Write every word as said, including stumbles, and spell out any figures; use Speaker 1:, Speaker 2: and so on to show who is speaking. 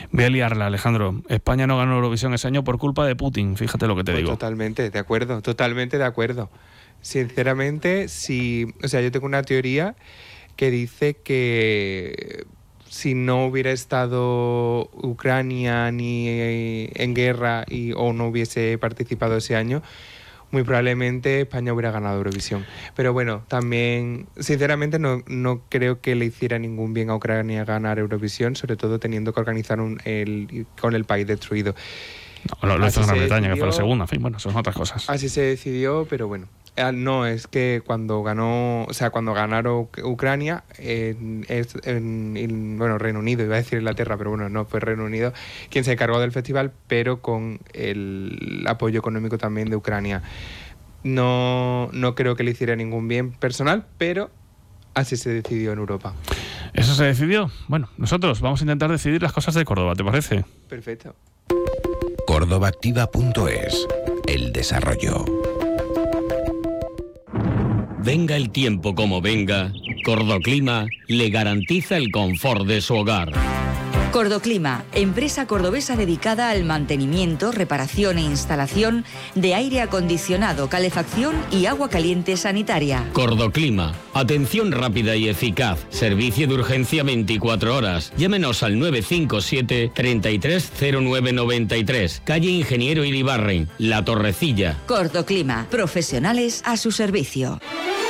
Speaker 1: Voy a liarla, Alejandro. España no ganó Eurovisión ese año por culpa de Putin, fíjate lo que te
Speaker 2: Pues
Speaker 1: digo.
Speaker 2: Totalmente, de acuerdo, totalmente de acuerdo. Sinceramente, si, o sea, yo tengo una teoría que dice que si no hubiera estado Ucrania ni en guerra y, o no hubiese participado ese año, muy probablemente España hubiera ganado Eurovisión. Pero bueno, también, sinceramente, no, no creo que le hiciera ningún bien a Ucrania ganar Eurovisión, sobre todo teniendo que organizar un, el, con el país destruido.
Speaker 1: No, lo, lo hizo Gran Bretaña,
Speaker 2: decidió,
Speaker 1: que fue la segunda, en fin, bueno, son otras cosas.
Speaker 2: Así se decidió, pero bueno. No, es que cuando ganó, o sea, cuando ganaron Ucrania, en, en, en, bueno, Reino Unido, iba a decir Inglaterra, pero bueno, no fue Reino Unido quien se encargó del festival, pero con el apoyo económico también de Ucrania. No, no creo que le hiciera ningún bien personal, pero así se decidió en Europa.
Speaker 1: ¿Eso se decidió? Bueno, nosotros vamos a intentar decidir las cosas de Córdoba, ¿te parece?
Speaker 2: Perfecto.
Speaker 3: Córdoba Activa punto es. El desarrollo.
Speaker 4: Venga el tiempo como venga, Cordoclima le garantiza el confort de su hogar.
Speaker 5: Cordoclima, empresa cordobesa dedicada al mantenimiento, reparación e instalación de aire acondicionado, calefacción y agua caliente sanitaria.
Speaker 4: Cordoclima, atención rápida y eficaz, servicio de urgencia veinticuatro horas. Llámenos al nueve cinco siete, treinta y tres cero nueve noventa y tres, calle Ingeniero Iribarren, La Torrecilla.
Speaker 5: Cordoclima, profesionales a su servicio.